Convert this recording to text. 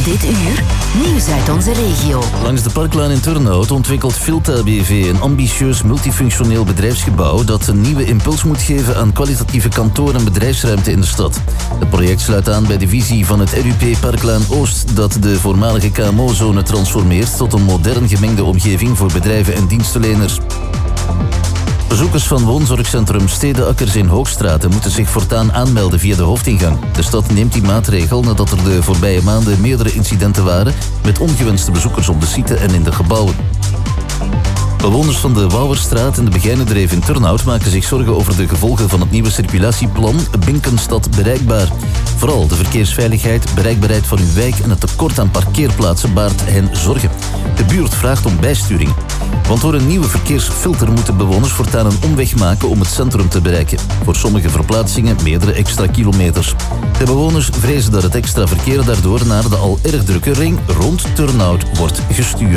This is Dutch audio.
Dit uur, nieuws uit onze regio. Langs de Parklaan in Turnhout ontwikkelt Filta BV een ambitieus multifunctioneel bedrijfsgebouw dat een nieuwe impuls moet geven aan kwalitatieve kantoor- en bedrijfsruimte in de stad. Het project sluit aan bij de visie van het RUP Parklaan Oost dat de voormalige KMO-zone transformeert tot een modern gemengde omgeving voor bedrijven en dienstverleners. Bezoekers van woonzorgcentrum Stedeakkers in Hoogstraten moeten zich voortaan aanmelden via de hoofdingang. De stad neemt die maatregel nadat er de voorbije maanden meerdere incidenten waren met ongewenste bezoekers op de site en in de gebouwen. Bewoners van de Wouwerstraat en de Begijnendreef in Turnhout maken zich zorgen over de gevolgen van het nieuwe circulatieplan Binkenstad Bereikbaar. Vooral de verkeersveiligheid, bereikbaarheid van uw wijk en het tekort aan parkeerplaatsen baart hen zorgen. De buurt vraagt om bijsturing. Want door een nieuwe verkeersfilter moeten bewoners voortaan een omweg maken om het centrum te bereiken. Voor sommige verplaatsingen meerdere extra kilometers. De bewoners vrezen dat het extra verkeer daardoor naar de al erg drukke ring rond Turnhout wordt gestuurd.